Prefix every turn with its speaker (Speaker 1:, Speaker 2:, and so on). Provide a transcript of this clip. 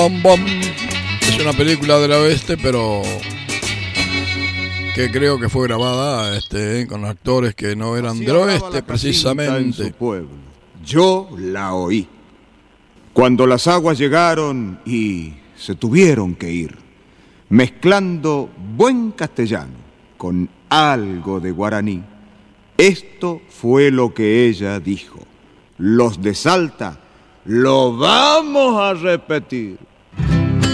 Speaker 1: Bom, bom. Es una película del oeste, pero que creo que fue grabada con actores que no eran
Speaker 2: Así
Speaker 1: del
Speaker 2: hablaba
Speaker 1: oeste,
Speaker 2: la
Speaker 1: precisamente.
Speaker 2: en su pueblo. Yo la oí. Cuando las aguas llegaron y se tuvieron que ir, mezclando buen castellano con algo de guaraní, esto fue lo que ella dijo: los de Salta lo vamos a repetir.